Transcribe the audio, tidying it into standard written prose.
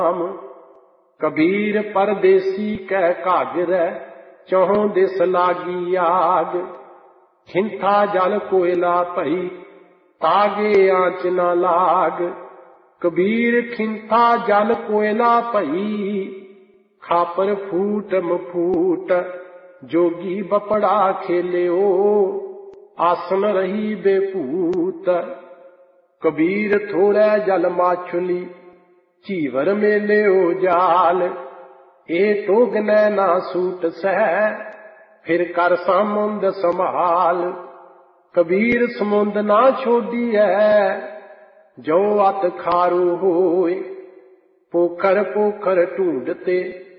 कबीर परदेसी कह कागरै चौं दिस लागी आग। खिंथा जल कोयला भई तागे आंच न लाग। कबीर खिंथा जल कोयला भई खापर फूट मफूट। जोगी बपड़ा खेलियो आसन रही बेपूत। कबीर थोड़े जल माछुली चीवर मेलियो जाल। ए टोगने ना सूट सह फिर कर समुंद संभाल। कबीर समुंद ना छोड़िए जो अत खारू होए। पोखर पोखर ढूंढते